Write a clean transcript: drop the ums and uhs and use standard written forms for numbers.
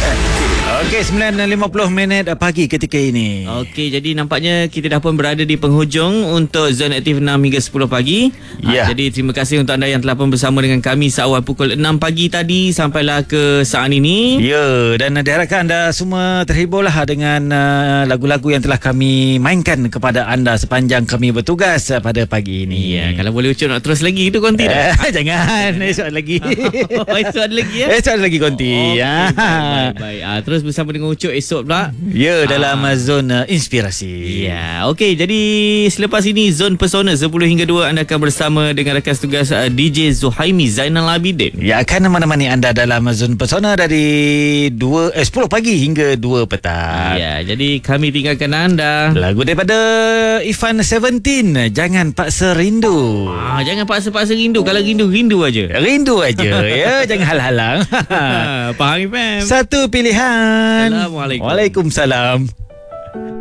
Okey, 9.50 pagi ketika ini. Okey, jadi nampaknya kita dah pun berada di penghujung untuk Zon Aktif 6 hingga 10 pagi. Ya. Jadi terima kasih untuk anda yang telah pun bersama dengan kami seawal pukul 6 pagi tadi sampailah ke saat ini. Ya, dan diharapkan anda semua terhiburlah dengan lagu-lagu yang telah kami mainkan kepada anda sepanjang kami bertugas pada pagi ini. Ya, kalau boleh Ucup nak terus lagi itu konti dah. Jangan, esok ada lagi. Esok ada lagi ya. Esok ada lagi konti. Baik. Terus bersama dengan Ucup esok pula. Ya, dalam zon inspirasi. Ya, okey. Jadi selepas ini Zon Pesona 10 hingga 2 anda akan bersama dengan rakan tugas DJ Zuhaimi Zainal Abidin. Ya, akan menemani anda dalam zon pesona dari 10 pagi hingga 2 petang. Ya, jadi kami tinggalkan anda. Lagu daripada Ivan 17, Jangan Paksa Rindu. Jangan paksa-paksa rindu. Kalau rindu aja. Rindu aja ya, jangan hal-halang. Faham, fam? Satu pilihan. Assalamualaikum. Waalaikumsalam.